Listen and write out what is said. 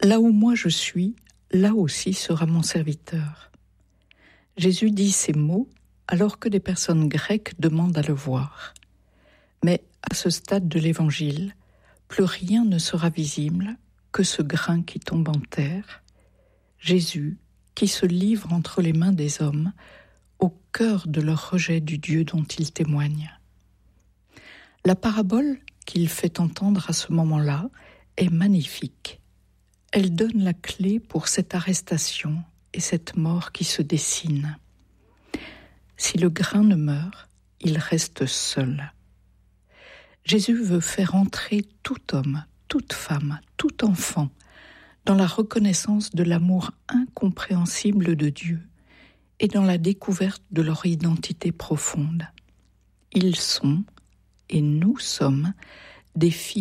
Là où moi je suis, là aussi sera mon serviteur. Jésus dit ces mots alors que des personnes grecques demandent à le voir. Mais à ce stade de l'Évangile, plus rien ne sera visible que ce grain qui tombe en terre, Jésus qui se livre entre les mains des hommes au cœur de leur rejet du Dieu dont il témoigne. La parabole qu'il fait entendre à ce moment-là est magnifique. Elle donne la clé pour cette arrestation et cette mort qui se dessine. Si le grain ne meurt, il reste seul. Jésus veut faire entrer tout homme, toute femme, tout enfant dans la reconnaissance de l'amour incompréhensible de Dieu et dans la découverte de leur identité profonde. Ils sont, et nous sommes, des filles